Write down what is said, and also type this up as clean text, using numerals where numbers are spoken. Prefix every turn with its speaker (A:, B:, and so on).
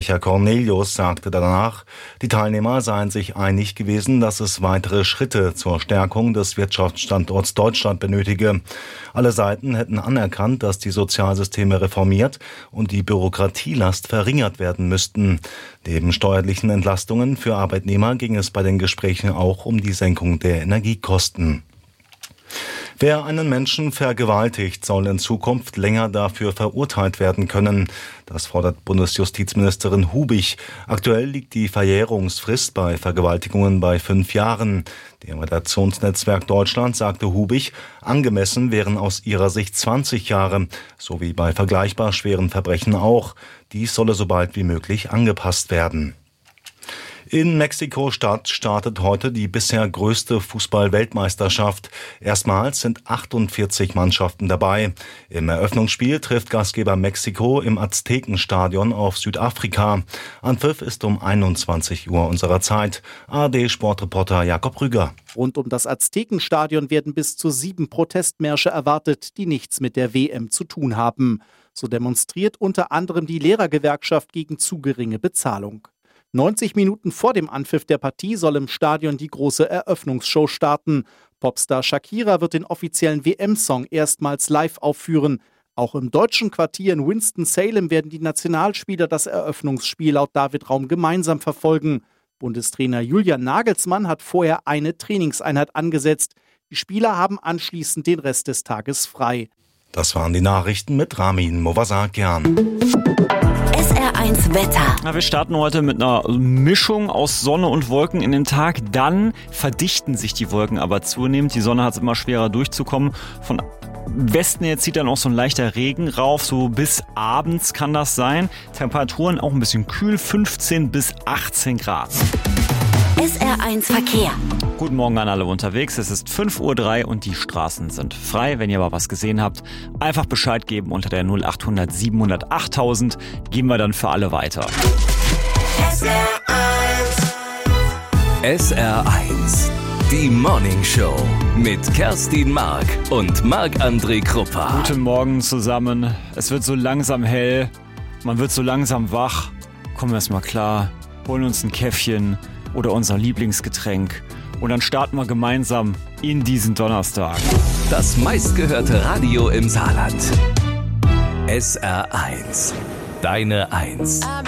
A: Sprecher Cornelius sagte danach, die Teilnehmer seien sich einig gewesen, dass es weitere Schritte zur Stärkung des Wirtschaftsstandorts Deutschland benötige. Alle Seiten hätten anerkannt, dass die Sozialsysteme reformiert und die Bürokratielast verringert werden müssten. Neben steuerlichen Entlastungen für Arbeitnehmer ging es bei den Gesprächen auch um die Senkung der Energiekosten. Wer einen Menschen vergewaltigt, soll in Zukunft länger dafür verurteilt werden können. Das fordert Bundesjustizministerin Hubig. Aktuell liegt die Verjährungsfrist bei Vergewaltigungen bei 5 Jahren. Dem Redaktionsnetzwerk Deutschland sagte Hubig, angemessen wären aus ihrer Sicht 20 Jahre, so wie bei vergleichbar schweren Verbrechen auch. Dies solle so bald wie möglich angepasst werden. In Mexiko-Stadt startet heute die bisher größte Fußball-Weltmeisterschaft. Erstmals sind 48 Mannschaften dabei. Im Eröffnungsspiel trifft Gastgeber Mexiko im Aztekenstadion auf Südafrika. Anpfiff ist um 21 Uhr unserer Zeit. ARD-Sportreporter Jakob Rüger.
B: Rund um das Aztekenstadion werden bis zu 7 Protestmärsche erwartet, die nichts mit der WM zu tun haben. So demonstriert unter anderem die Lehrergewerkschaft gegen zu geringe Bezahlung. 90 Minuten vor dem Anpfiff der Partie soll im Stadion die große Eröffnungsshow starten. Popstar Shakira wird den offiziellen WM-Song erstmals live aufführen. Auch im deutschen Quartier in Winston-Salem werden die Nationalspieler das Eröffnungsspiel laut David Raum gemeinsam verfolgen. Bundestrainer Julian Nagelsmann hat vorher eine Trainingseinheit angesetzt. Die Spieler haben anschließend den Rest des Tages frei.
A: Das waren die Nachrichten mit Ramin Movasakian.
C: SR1 Wetter.
D: Ja, wir starten heute mit einer Mischung aus Sonne und Wolken in den Tag. Dann verdichten sich die Wolken aber zunehmend. Die Sonne hat es immer schwerer durchzukommen. Von Westen her zieht dann auch so ein leichter Regen rauf. So bis abends kann das sein. Temperaturen auch ein bisschen kühl, 15 bis 18 Grad.
C: SR1 Verkehr.
D: Guten Morgen an alle unterwegs. Es ist 5:03 Uhr und die Straßen sind frei. Wenn ihr aber was gesehen habt, einfach Bescheid geben unter der 0800 700 8000. Geben wir dann für alle weiter.
E: SR1, die Morning Show mit Kerstin Mark und Marc-André Kruppa.
D: Guten Morgen zusammen. Es wird so langsam hell. Man wird so langsam wach. Kommen wir erstmal klar. Holen uns ein Käffchen oder unser Lieblingsgetränk. Und dann starten wir gemeinsam in diesen Donnerstag.
E: Das meistgehörte Radio im Saarland. SR1, deine Eins.